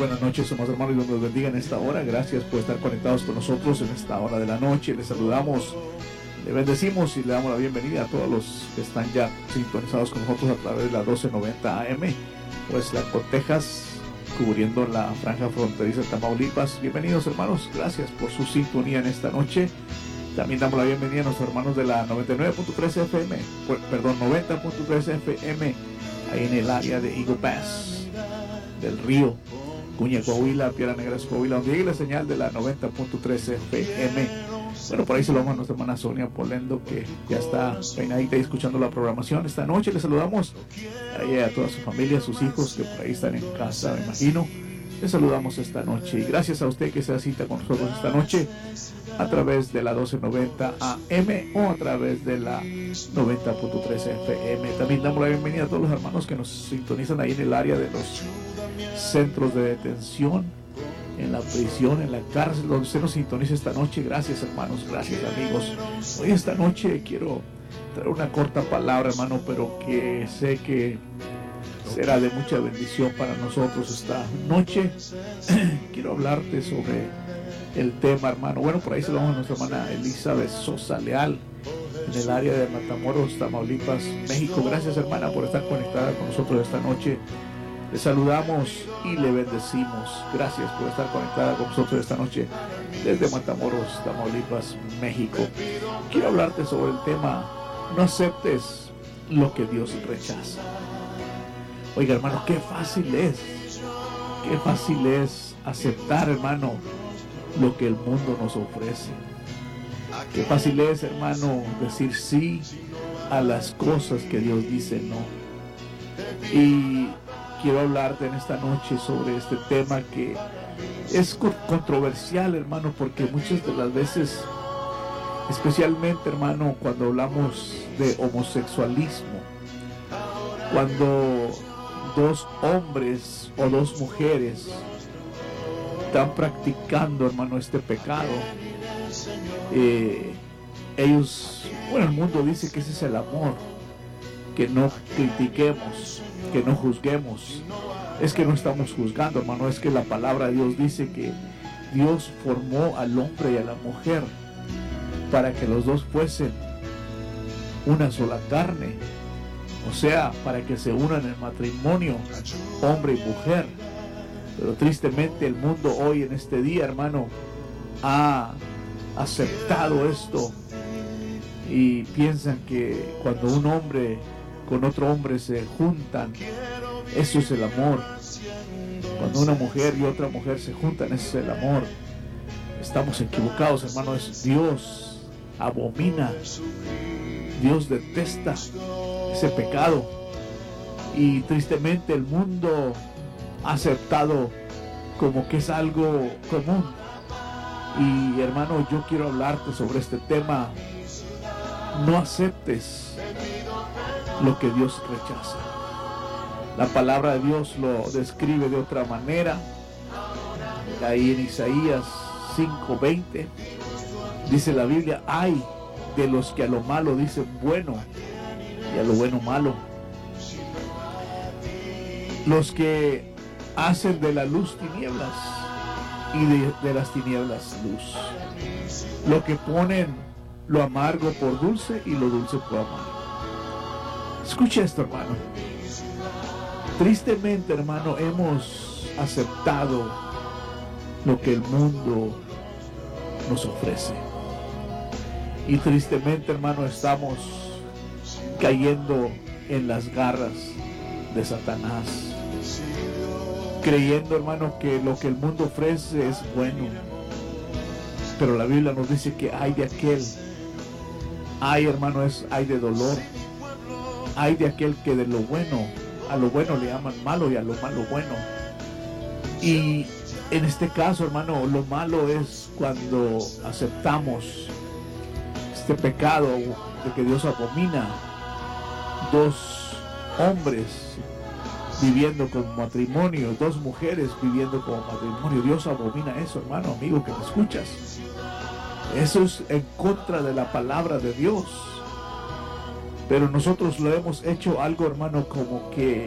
buenas noches, somos hermanos y Dios nos bendiga en esta hora. Gracias por estar conectados con nosotros en esta hora de la noche. Les saludamos, le bendecimos y le damos la bienvenida a todos los que están ya sintonizados con nosotros a través de la 1290 AM, pues la Texas, cubriendo la franja fronteriza de Tamaulipas. Bienvenidos, hermanos, gracias por su sintonía en esta noche. También damos la bienvenida a nuestros hermanos de la 99.3 FM, perdón, 90.3 FM, ahí en el área de Eagle Pass, del río Cuña, Coahuila, Piedras Negras, Coahuila, donde llegue la señal de la 90.3 FM. Bueno, por ahí saludamos a nuestra hermana Sonia Polendo, que ya está peinadita y escuchando la programación esta noche. Les saludamos a toda su familia, sus hijos, que por ahí están en casa, me imagino. Les saludamos esta noche y gracias a usted que se cita con nosotros esta noche a través de la 1290 AM o a través de la 90.3 FM. También damos la bienvenida a todos los hermanos que nos sintonizan ahí en el área de los centros de detención, en la prisión, en la cárcel, donde usted nos sintoniza esta noche. Gracias, hermanos, gracias, amigos. Hoy esta noche quiero traer una corta palabra, hermano, pero que sé que será de mucha bendición para nosotros esta noche. Quiero hablarte sobre el tema, hermano. Bueno, por ahí se lo vamos a nuestra hermana Elizabeth Sosa Leal, en el área de Matamoros, Tamaulipas, México. Gracias, hermana, por estar conectada con nosotros esta noche. Le saludamos y le bendecimos. Gracias por estar conectada con nosotros esta noche desde Matamoros, Tamaulipas, México. Quiero hablarte sobre el tema: no aceptes lo que Dios rechaza. Oiga, hermano, qué fácil es aceptar, hermano, lo que el mundo nos ofrece. Qué fácil es, hermano, decir sí a las cosas que Dios dice no. Y quiero hablarte en esta noche sobre este tema que es controversial, hermano, porque muchas de las veces, especialmente, hermano, cuando hablamos de homosexualismo, cuando dos hombres o dos mujeres están practicando, hermano, este pecado, ellos, bueno, el mundo dice que ese es el amor, que no critiquemos, que no juzguemos. Es que no estamos juzgando, hermano, es que la palabra de Dios dice que Dios formó al hombre y a la mujer para que los dos fuesen una sola carne, o sea, para que se unan en matrimonio, hombre y mujer. Pero tristemente el mundo hoy en este día, hermano, ha aceptado esto y piensan que cuando un hombre con otro hombre se juntan, eso es el amor. Cuando una mujer y otra mujer se juntan, eso es el amor. Estamos equivocados, hermano. Dios abomina, Dios detesta ese pecado, y tristemente el mundo ha aceptado como que es algo común. Y hermano, yo quiero hablarte sobre este tema: no aceptes lo que Dios rechaza. La palabra de Dios lo describe de otra manera. Ahí en Isaías 5:20 dice la Biblia: ay de los que a lo malo dicen bueno y a lo bueno malo, los que hacen de la luz tinieblas y de las tinieblas luz, lo que ponen lo amargo por dulce y lo dulce por amargo. Escucha esto, hermano. Tristemente, hermano, hemos aceptado lo que el mundo nos ofrece, y tristemente, hermano, estamos cayendo en las garras de Satanás, creyendo, hermano, que lo que el mundo ofrece es bueno. Pero la Biblia nos dice que hay de aquel, hay, hermano, hay de dolor, hay de aquel que de lo bueno, a lo bueno le llaman malo y a lo malo bueno. Y en este caso, hermano, lo malo es cuando aceptamos este pecado de que Dios abomina: dos hombres viviendo como matrimonio, dos mujeres viviendo como matrimonio. Dios abomina eso, hermano, amigo, que me escuchas. Eso es en contra de la palabra de Dios. Pero nosotros lo hemos hecho algo, hermano, como que